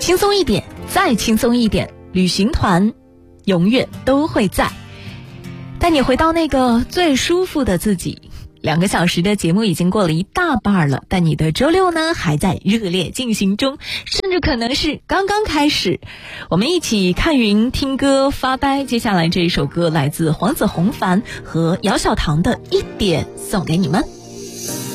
轻松一点，再轻松一点，旅行团永远都会在，带你回到那个最舒服的自己。2个小时的节目已经过了一大半了，但你的周六呢还在热烈进行中，甚至可能是刚刚开始。我们一起看云听歌发呆，接下来这一首歌来自黄子弘凡和姚晓棠的《一点》，送给你们。